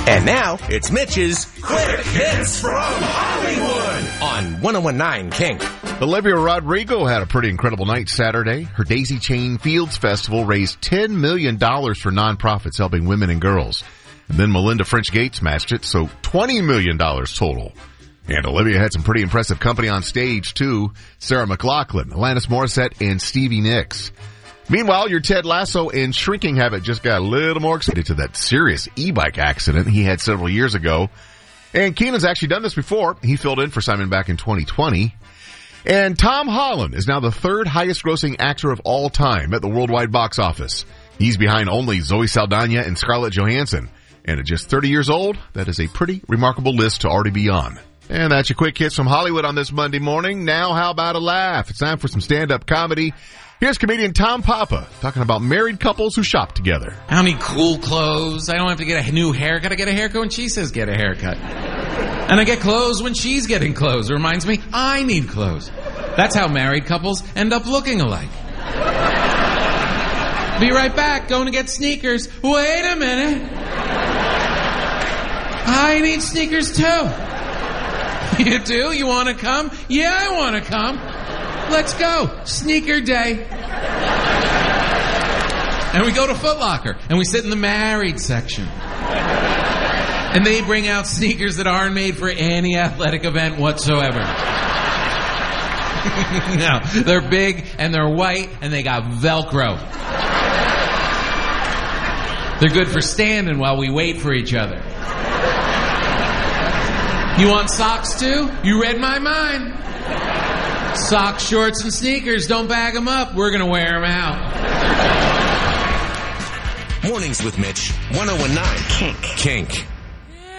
And now, it's Mitch's Quick Hits from Hollywood on 101.9 Kink. Olivia Rodrigo had a pretty incredible night Saturday. Her Daisy Chain Fields Festival raised $10 million for nonprofits helping women and girls. And then Melinda French Gates matched it, so $20 million total. And Olivia had some pretty impressive company on stage, too. Sarah McLachlan, Alanis Morissette, and Stevie Nicks. Meanwhile, your Ted Lasso and shrinking habit just got a little more excited to that serious e-bike accident he had several years ago. And Keenan's actually done this before. He filled in for Simon back in 2020. And Tom Holland is now the third highest grossing actor of all time at the worldwide box office. He's behind only Zoe Saldana and Scarlett Johansson. And at just 30 years old, that is a pretty remarkable list to already be on. And that's your quick hits from Hollywood on this Monday morning. Now, how about a laugh? It's time for some stand-up comedy. Here's comedian Tom Papa talking about married couples who shop together. I don't need cool clothes. I don't have to get a new haircut. I get a haircut when she says get a haircut. And I get clothes when she's getting clothes. It reminds me, I need clothes. That's how married couples end up looking alike. Be right back. Going to get sneakers. Wait a minute. I need sneakers too. You do? You want to come? Yeah, I want to come. Let's go. Sneaker day. And we go to Foot Locker, and we sit in the married section. And they bring out sneakers that aren't made for any athletic event whatsoever. No, they're big, and they're white, and they got Velcro. They're good for standing while we wait for each other. You want socks too? You read my mind. Socks, shorts, and sneakers. Don't bag them up. We're going to wear them out. Mornings with Mitch, 101.9 Kink.